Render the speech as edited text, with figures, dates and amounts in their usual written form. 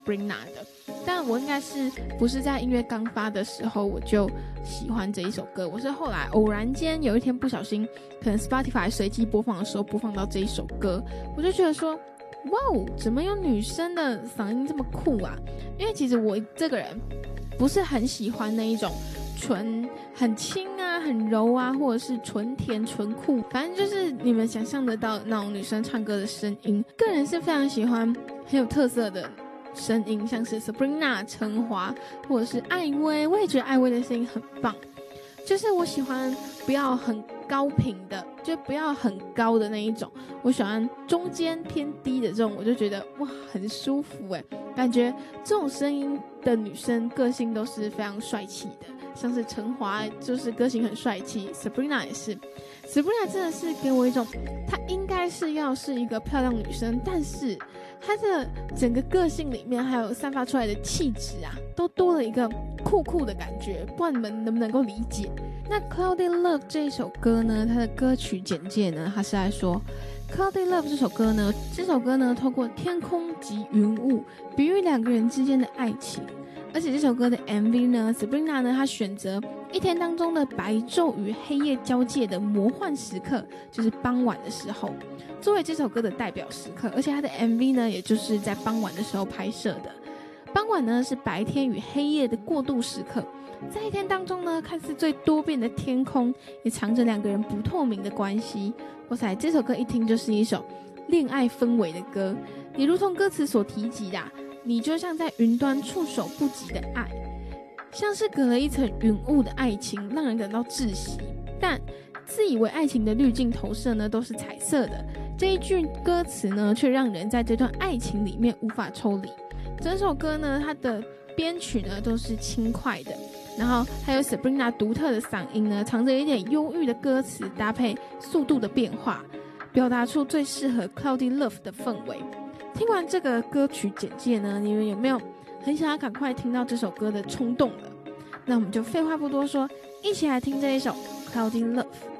Sabrina 的，但我应该是不是在音乐刚发的时候我就喜欢这一首歌，我是后来偶然间有一天不小心可能 Spotify 随机播放的时候播放到这一首歌，我就觉得说哇哦，怎么有女生的嗓音这么酷啊？因为其实我这个人不是很喜欢那一种纯很轻啊很柔啊，或者是纯甜纯酷，反正就是你们想象得到那种女生唱歌的声音。个人是非常喜欢很有特色的声音，像是 Sabrina 陈华或者是艾薇，我也觉得艾薇的声音很棒，就是我喜欢不要很高频的，就不要很高的那一种，我喜欢中间偏低的这种，我就觉得哇很舒服耶，感觉这种声音的女生个性都是非常帅气的，像是陈华就是个性很帅气， Sabrina 也是。 Sabrina 真的是给我一种她应该是要是一个漂亮女生，但是她的整个个性里面还有散发出来的气质啊，都多了一个酷酷的感觉，不知道你们能不能够理解。那 Cloudy Love 这一首歌呢，它的歌曲简介呢，它是在说 Cloudy Love 这首歌呢透过天空及云雾比喻两个人之间的爱情，而且这首歌的 MV 呢 Sabrina 呢她选择一天当中的白昼与黑夜交界的魔幻时刻，就是傍晚的时候作为这首歌的代表时刻，而且它的 MV 呢也就是在傍晚的时候拍摄的。傍晚呢是白天与黑夜的过渡时刻，在一天当中呢看似最多变的天空也藏着两个人不透明的关系。哇塞，这首歌一听就是一首恋爱氛围的歌，也如同歌词所提及的你就像在云端触手不及的爱，像是隔了一层云雾的爱情让人感到窒息，但自以为爱情的滤镜投射呢都是彩色的，这一句歌词呢却让人在这段爱情里面无法抽离。整首歌呢它的编曲呢都是轻快的，然后还有 Sabrina 独特的嗓音呢藏着一点忧郁的歌词搭配速度的变化，表达出最适合 Cloudy Love 的氛围。听完这个歌曲简介呢，你们有没有很想要赶快听到这首歌的冲动了？那我们就废话不多说，一起来听这一首 Cloudy Love。